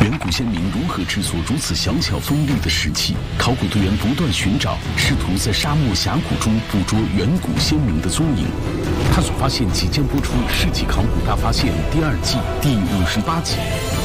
远古先民如何制作如此小巧锋利的石器？考古队员不断寻找，试图在沙漠峡谷中捕捉远古先民的踪影。探索发现即将播出《世纪考古大发现》第2季第58集。